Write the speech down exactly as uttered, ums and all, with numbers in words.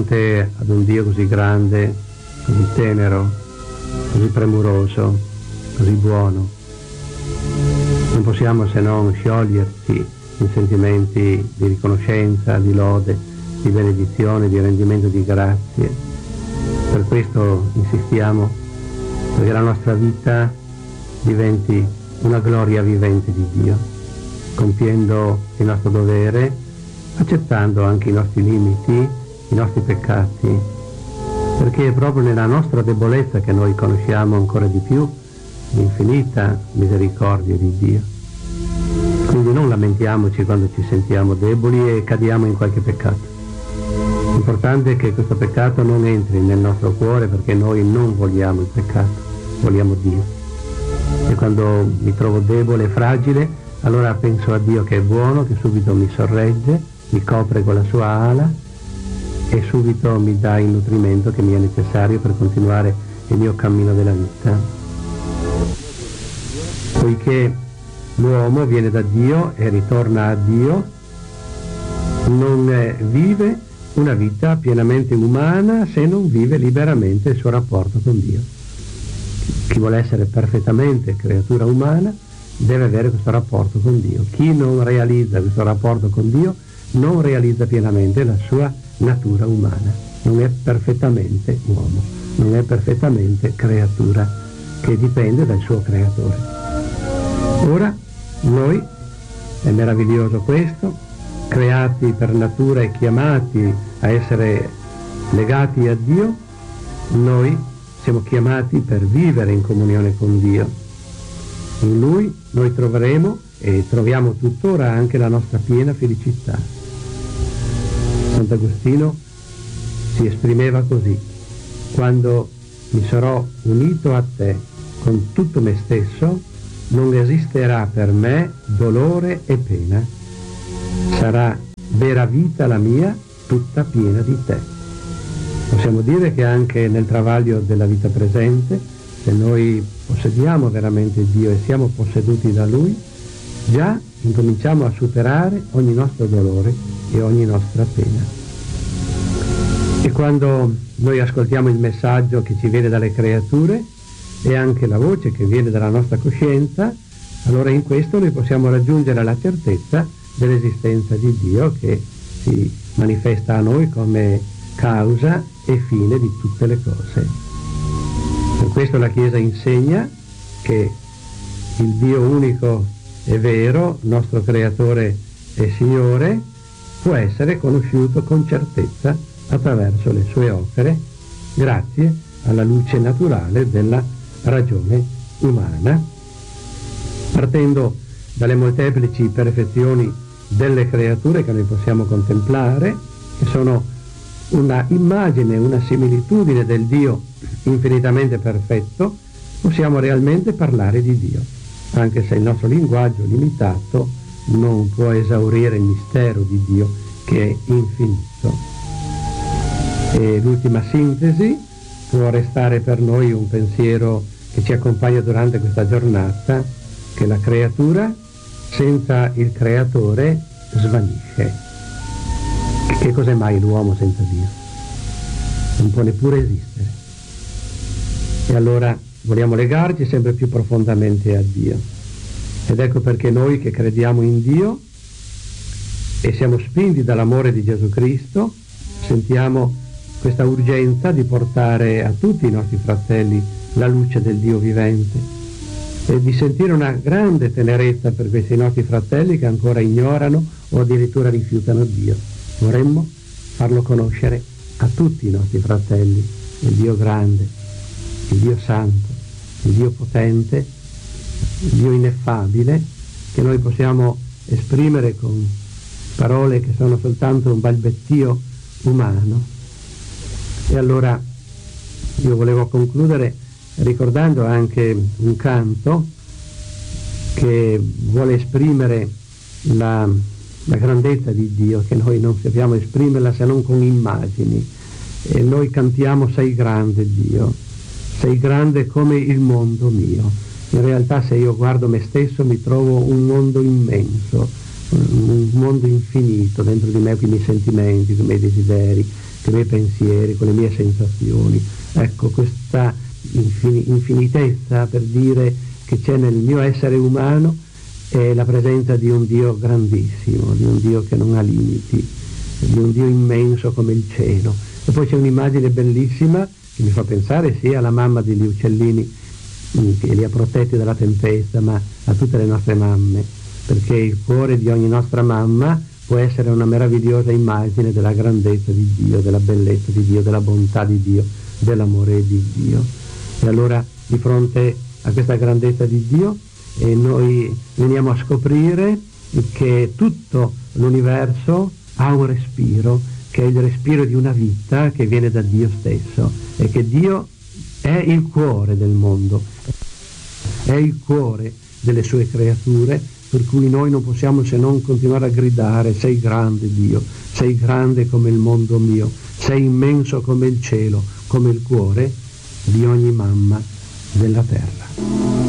fronte ad un Dio così grande, così tenero, così premuroso, così buono, non possiamo se non scioglierci in sentimenti di riconoscenza, di lode, di benedizione, di rendimento di grazie. Per questo insistiamo, perché la nostra vita diventi una gloria vivente di Dio, compiendo il nostro dovere, accettando anche i nostri limiti, i nostri peccati, perché è proprio nella nostra debolezza che noi conosciamo ancora di più l'infinita misericordia di Dio. Quindi non lamentiamoci quando ci sentiamo deboli e cadiamo in qualche peccato. L'importante è che questo peccato non entri nel nostro cuore, perché noi non vogliamo il peccato, vogliamo Dio. E quando mi trovo debole e fragile, allora penso a Dio che è buono, che subito mi sorregge, mi copre con la sua ala e subito mi dà il nutrimento che mi è necessario per continuare il mio cammino della vita. Poiché l'uomo viene da Dio e ritorna a Dio, non eh, vive una vita pienamente umana se non vive liberamente il suo rapporto con Dio. Chi vuole essere perfettamente creatura umana deve avere questo rapporto con Dio. Chi non realizza questo rapporto con Dio non realizza pienamente la sua natura umana, non è perfettamente uomo, non è perfettamente creatura che dipende dal suo creatore. Ora noi, è meraviglioso questo, creati per natura e chiamati a essere legati a Dio, noi siamo chiamati per vivere in comunione con Dio. In Lui noi troveremo e troviamo tuttora anche la nostra piena felicità. Sant'Agostino si esprimeva così: quando mi sarò unito a te con tutto me stesso, non esisterà per me dolore e pena. Sarà vera vita la mia, tutta piena di te. Possiamo dire che anche nel travaglio della vita presente, se noi possediamo veramente Dio e siamo posseduti da Lui, già incominciamo a superare ogni nostro dolore e ogni nostra pena. E quando noi ascoltiamo il messaggio che ci viene dalle creature e anche la voce che viene dalla nostra coscienza, allora in questo noi possiamo raggiungere la certezza dell'esistenza di Dio, che si manifesta a noi come causa e fine di tutte le cose. Per questo la Chiesa insegna che il Dio unico e vero, nostro Creatore e Signore, può essere conosciuto con certezza attraverso le sue opere, grazie alla luce naturale della ragione umana, partendo dalle molteplici perfezioni delle creature che noi possiamo contemplare, che sono una immagine, una similitudine del Dio infinitamente perfetto, possiamo realmente parlare di Dio, anche se il nostro linguaggio limitato non può esaurire il mistero di Dio, che è infinito. E l'ultima sintesi può restare per noi un pensiero che ci accompagna durante questa giornata, che la creatura senza il creatore svanisce. Che cos'è mai l'uomo senza Dio? Non può neppure esistere. E allora vogliamo legarci sempre più profondamente a Dio. Ed ecco perché noi che crediamo in Dio e siamo spinti dall'amore di Gesù Cristo, sentiamo questa urgenza di portare a tutti i nostri fratelli la luce del Dio vivente e di sentire una grande tenerezza per questi nostri fratelli che ancora ignorano o addirittura rifiutano Dio. Vorremmo farlo conoscere a tutti i nostri fratelli, il Dio grande, il Dio santo, il Dio potente, il Dio ineffabile, che noi possiamo esprimere con parole che sono soltanto un balbettio umano. E allora io volevo concludere ricordando anche un canto che vuole esprimere la, la grandezza di Dio, che noi non sappiamo esprimerla se non con immagini. E noi cantiamo: sei grande Dio, sei grande come il mondo mio. In realtà, se io guardo me stesso, mi trovo un mondo immenso, un mondo infinito dentro di me, con i miei sentimenti, con i miei desideri, con i miei pensieri, con le mie sensazioni. Ecco, questa infin- infinitezza per dire che c'è nel mio essere umano è la presenza di un Dio grandissimo, di un Dio che non ha limiti, di un Dio immenso come il cielo. E poi c'è un'immagine bellissima che mi fa pensare sia alla mamma degli uccellini che li ha protetti dalla tempesta, ma a tutte le nostre mamme, perché il cuore di ogni nostra mamma può essere una meravigliosa immagine della grandezza di Dio, della bellezza di Dio, della bontà di Dio, dell'amore di Dio. E allora di fronte a questa grandezza di Dio e noi veniamo a scoprire che tutto l'universo ha un respiro, che è il respiro di una vita che viene da Dio stesso, e che Dio è il cuore del mondo, è il cuore delle sue creature, per cui noi non possiamo se non continuare a gridare: sei grande Dio, sei grande come il mondo mio, sei immenso come il cielo, come il cuore di ogni mamma della terra.